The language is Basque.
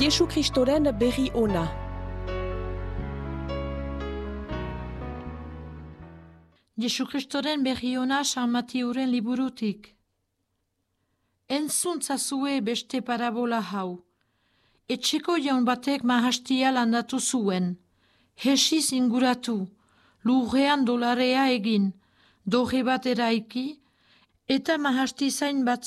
Jesu Kristoren berri ona. Jesu Kristoren berri ona San Matiuren liburutik. Entzuntza beste parabola hau. Etxeko jaun batek mahastia landatu zuen. Hesiz inguratu, lurrean dolarea egin, dorre bat eraiki, eta mahastizain bat